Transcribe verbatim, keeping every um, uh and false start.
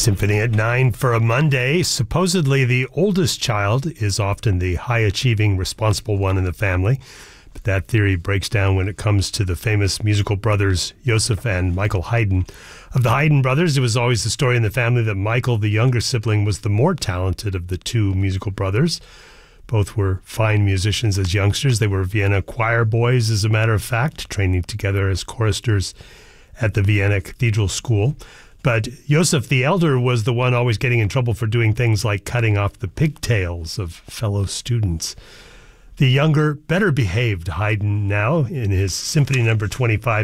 Symphony at nine for a Monday. Supposedly the oldest child is often the high-achieving, responsible one in the family. But that theory breaks down when it comes to the famous musical brothers Joseph and Michael Haydn. Of the Haydn brothers, it was always the story in the family that Michael, the younger sibling, was the more talented of the two musical brothers. Both were fine musicians as youngsters. They were Vienna choir boys, as a matter of fact, training together as choristers at the Vienna Cathedral School. But Joseph the elder was the one always getting in trouble for doing things like cutting off the pigtails of fellow students. The younger, better behaved Haydn now, in his Symphony number twenty-five,